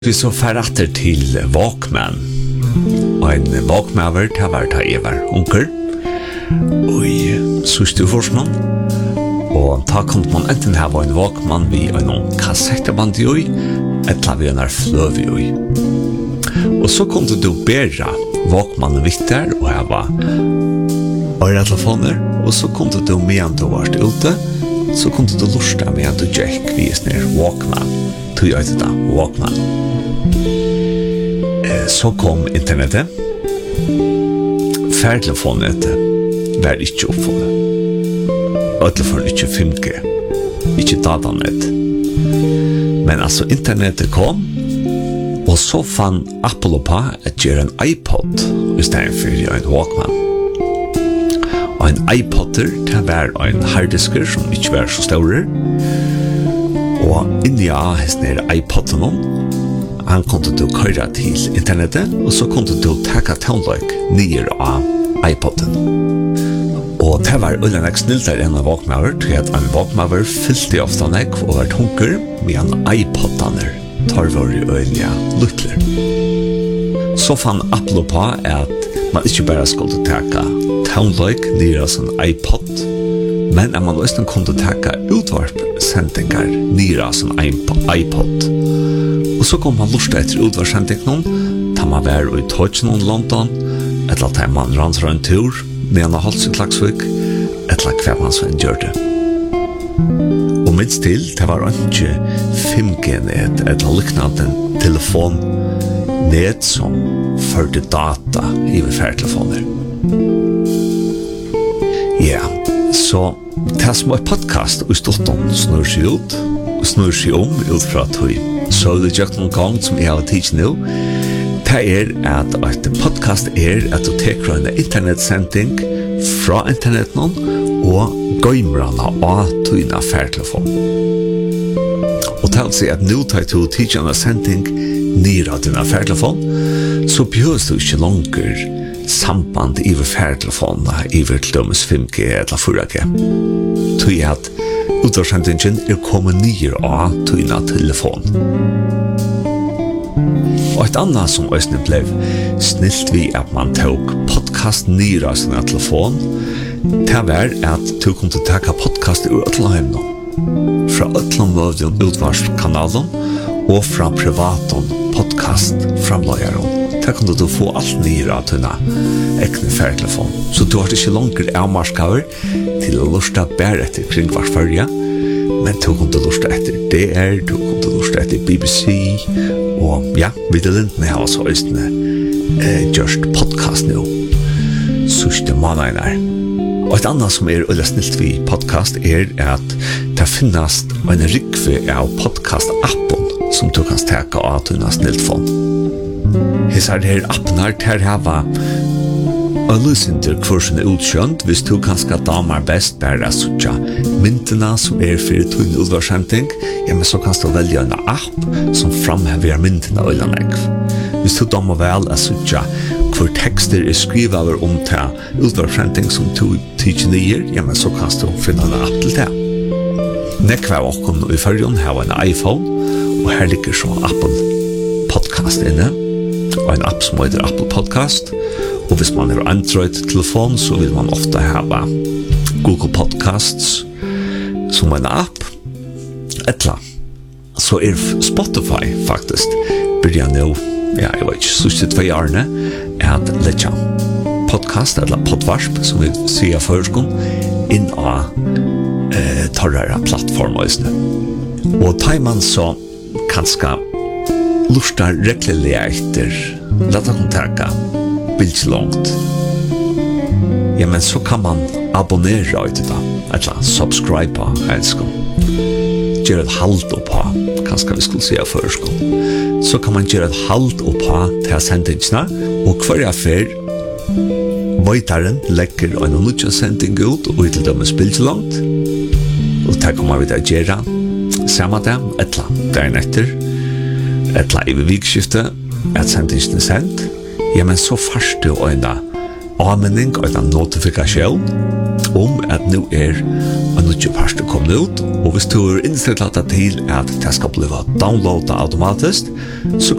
Vi så ferrater til Walkman. Og en Walkman til var ta Evar Unker. Og sørste forskning. Og ta kom man enten her var en Walkman vi og noen kassetteband i oi, etla vi en fløv i oi. Og så kom du bedre Walkman vitter, og jeg var øretelefoner, og så kom du medan du var ute, så kom du lusta medan du gikk vi snir Walkman. Du gjør det da, Walkman. Så kom internettet. Færtelefonet var ikke oppfunnet. Øtelefonen ikke 5G. Ikke datanet. Men altså internettet kom, og så fann Apple på at gjøre en iPod i stedet for en Walkman. Og en iPodder til var en harddisker som ikke var så større. Og inni av hesten iPodden han kunde du køyre til internettet, og så kunde du taka townløk nyer av iPodden. Og det var ulike sniltere enn en Walkman, til at en Walkman fyllte ofte nek og var tunker, med en iPoddaner tar var i øynene luttler. Så fann Apple på at man ikke bare skulle taka townløk nyer av sin iPod, men at man også kunne taka utvarpsendingar nyer av sin iPod. Og så kom man lusta etter utvarssendingen, da man var i Tøtjen i London, etter at man rann fra en tur, med en halvt sin Klagsvik, etter hver man så en gjør det. Og minst til, det var ikke 5G-net, etter liknande telefonnet som førte data i færtelefoner. Ja, så det som var podcast og ståtton snur seg ut, og snur seg ut fra tøy. Så det gjør noen gang som jeg har tidsi nå, det at et podcast at du teker en internetsending fra internetten og gøymrene av tøyne færtelefon. Og til å si at nå tar du tidsi en sending nere av dine færtelefon, så behøves du ikke langer samband i færtelefonene i til dømes 5G eller 4G. Tøy at utvarsendingen kommet nere av tøyne telefon. Og et annet som også ble snilt vi at man tok podcast nere av sin telefon, det var at du kunne ta podcast ur Øtlandheim nå. Fra Øtlandvøvden utvarskanalen og fra privaten podcast-framløyeren. Der kunne du få alt nere av dine ekne færtelefon. Så du har ikke langer avmarskaver til å lusta bare etter kringvarsfølge, men du kunne lusta etter DR, du kunne lusta etter BBC, og ja, Viddelintene har også østene gjørst podcast nå. Sørste måneder. Og et annet som veldig snilt ved podcast at det finnes en rikve av podcast-appen som du kan steke av til en snilt fond. Hesa her appnar ter hava Allusinter kursen utkjønt hvis du kanskje damer best bare suttja myntene som for tøyne utvarsending, ja, men så kan du velge en app som framhever myntene og lanlegg. Hvis du damer vel suttja hvor tekster skrivet over til utvarsending som du tidser nyer, ja, men så kan du finne en app til det. Nekva åkken i førjen har en iPhone, og her ligger så appen podcast inne, og en app som heter Apple Podcast. Og hvis man har Android-telefon, så vil man ofte ha Google Podcasts som en app. Etla. Så Spotify faktisk begynner nå, ja, jeg vet ikke, siste 2 årene, at letja podcast, eller podvarsp, som vi sier førskon, inn av torrere plattformer. Og tar man så kanskje lustar rekkelig etter, la ta kontakta bilds långt. Ja, men så kan man abonnera ut det, eller subscribe på elskon. Gjør et halt oppa, kanskje vi skulle si av førskon. Så kan man gjøre et halt oppa til sendingsna, og hver affær Vøytaren legger en nødja sending ut og til dømes bilds langt. Og det kommer vi til å gjøre samme dag, etla dagen etter, etla i vikskiftet, at sendingen sendt. Ja, men så først du en avmenning og en notifikasjon at nu en nødje parster kommet ut, og hvis du innstilt til at det skal bli downloadet automatisk, så